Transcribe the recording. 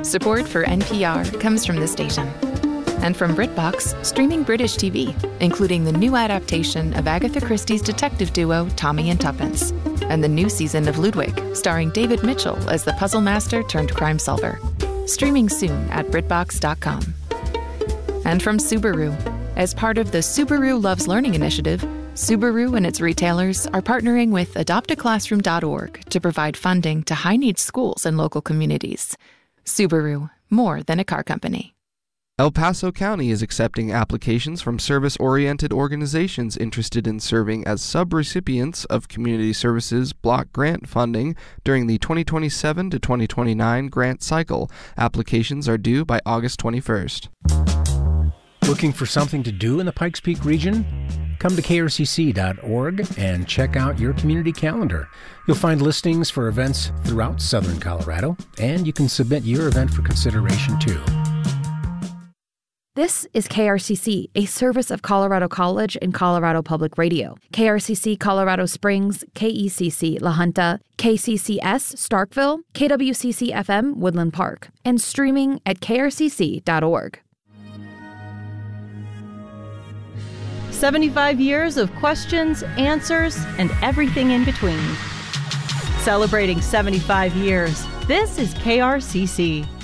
Support for NPR comes from the station. And from BritBox, streaming British TV, including the new adaptation of Agatha Christie's detective duo Tommy and Tuppence, and the new season of Ludwig, starring David Mitchell as the puzzle master turned crime solver. Streaming soon at BritBox.com. And from Subaru, as part of the Subaru Loves Learning initiative, Subaru and its retailers are partnering with adoptaclassroom.org to provide funding to high-needs schools and local communities. Subaru, more than a car company. El Paso County is accepting applications from service-oriented organizations interested in serving as subrecipients of Community Services Block Grant funding during the 2027 to 2029 grant cycle. Applications are due by August 21st. Looking for something to do in the Pikes Peak region? Come to krcc.org and check out your community calendar. You'll find listings for events throughout southern Colorado, and you can submit your event for consideration too. This is KRCC, a service of Colorado College and Colorado Public Radio. KRCC Colorado Springs, KECC La Junta, KCCS Starkville, KWCC FM Woodland Park, and streaming at krcc.org. 75 years of questions, answers, and everything in between. Celebrating 75 years, this is KRCC.